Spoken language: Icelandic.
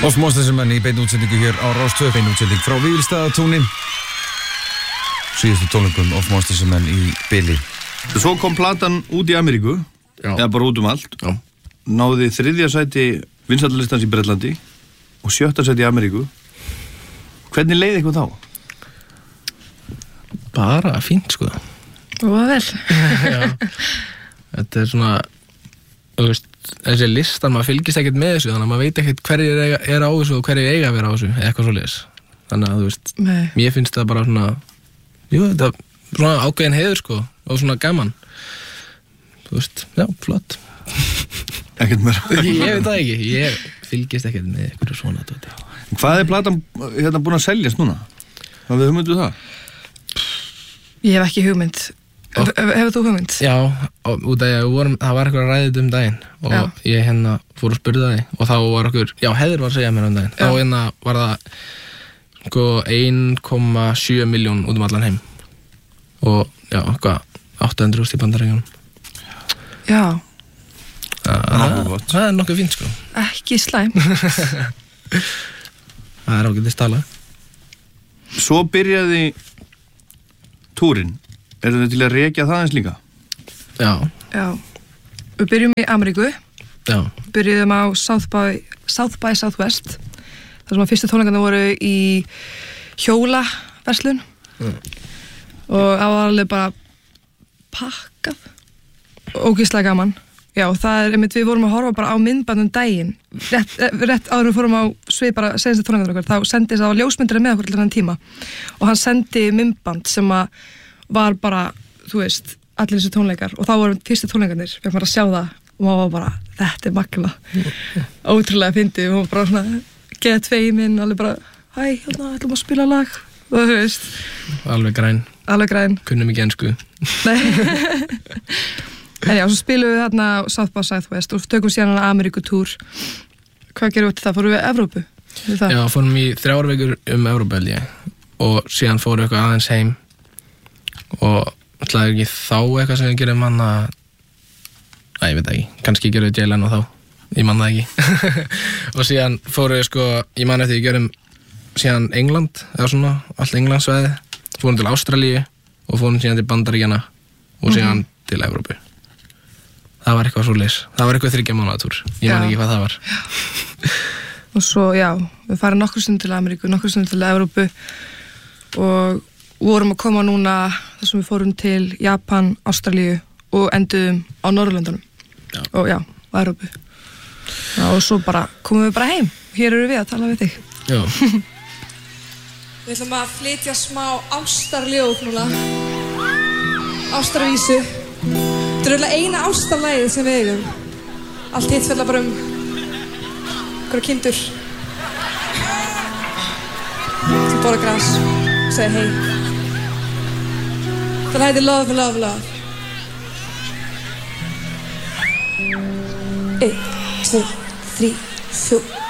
Of Monsters Men í beinni útsendingu hér á Rás 2, beinni útsending frá Vífilsstaðatúni. Síðustu tónleikum Of Monsters Men í bili. Svo kom platan út í Ameríku, eða bara út allt. Já. Náði 3. sæti vinsældarlistans í Bretlandi og 7. sæti í Ameríku. Hvernig leið eitthvað þá? Bara fínt, sko. Og vel. Já. Þetta svona, þú veist, þessi listar, maður fylgist ekkert með þessu, þannig að maður veit ekkert hverjir er á þessu og hverjir eiga að vera á þessu, eitthvað svoleiðis. Þannig að, þú veist, mér finnst það bara svona, þetta svona ákveðin heiður, sko, og svona gaman. Þú veist, já, flott. Ekkert meira. Ég veit það ekki, ég fylgist ekkert með eitthvað svona, tóti. Hvað platan búin að seljast núna? Hafið þið hugmyndu það? Ég hef ekki hugmynd. Hefur þú hugmynd? Já, út af það var eitthvað ræðið daginn og ég fór að spurða þig og þá var okkur, Heiður var að segja mér daginn, þá var það sko 1,7 milljón út allan heim og eitthvað 800.000 í Bandaríkjunum. Já. Það nokkuð fínt, sko. Ekki slæm. Það ágætis talað. Svo byrjaði túrin. Eru þið til að rekja það eins líka? Já. Við byrjum í Ameríku. Já. Byrjuðum á South by Southwest. Það sem að fyrstu tónleikarnir voru í hjólaverslun. Og alveg bara pakkað. Ógeðslega gaman. Já, það einmitt, við vorum að horfa bara á myndbandum daginn. Rétt áður við fórum á svið bara seinstu tónleikarnir okkar, þá sendi þess að ljósmyndari með okkur til þennan tíma. Og hann sendi myndband sem að var bara, þú veist, allir þessu tónleikar og þá voru fyrstu tónleikarnir, við erum bara að sjá það og maður var bara, þetta er magna ótrúlega fyndið, við varum bara svona get feimin, alveg bara ætlum að spila lag og þú veist alveg græn kunnum ekki ensku en já, svo spilum við þarna South by Southwest og tökum síðan Ameríkutúr. Hvað gerum við til það? Fórum við Evrópu? Já, fórum í 3 vikur Evrópu held ég og síðan fórum við eitthvað aðeins heim og ætlaði ekki þá eitthvað sem við gerum ég veit ekki, kannski gerum við Jalen og þá, ég man það ekki og síðan fórum við sko, ég man eftir við gerum síðan England eða svona, allt Englandsvæði fórum til Ástralíu og fórum síðan til Bandaríkjanna og síðan til Evrópu. Það var eitthvað svoleiðis, það var eitthvað 3 mánaða túr, ég man ekki hvað það var. Og svo, við farum nokkru stund til Ameríku, nokkru stund til Evrópu og vorum að koma núna þar sem við fórum til Japan, Ástralíu og enduðum á Norðurlöndunum og á Evrópu. Og svo bara komum við bara heim. Hér eru við að tala við þig. Já. Við ætlum að flytja smá ástarljóð núna. Ástarvísu. Þetta er eiginlega eina ástarlagið sem við eigum. Allt hitt fella bara einhverja kindur. Sem borða gras og segja hei. Það heitir Love, Love, Love. 1, 2, 3, 4